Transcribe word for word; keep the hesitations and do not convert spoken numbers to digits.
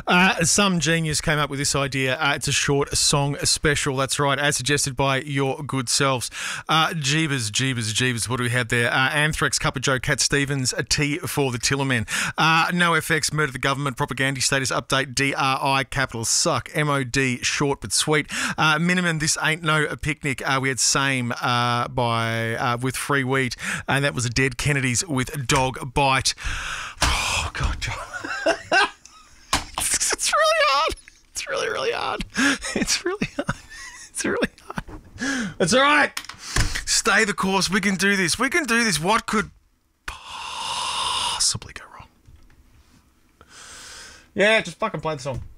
Uh, some genius came up with this idea. Uh, it's a short song special. That's right, as suggested by your good selves. Uh, Jeebus, Jeebus, Jeebus. What do we have there? Uh, Anthrax, Cup of Joe, Cat Stevens, a T for the Tillermen. Uh, NoFX, Murder the Government, Propaganda Status Update, D R I, capital suck, M O D, short but sweet. Uh, minimum, This Ain't No a Picnic. Uh, we had Same uh, by uh, with Free Wheat, and that was a Dead Kennedys with Dog Bite. Oh, God, John. it's, it's really hard. It's really, really hard. It's really hard. It's really hard. It's all right. Stay the course. We can do this. We can do this. What could possibly go wrong? Yeah, just fucking play the song.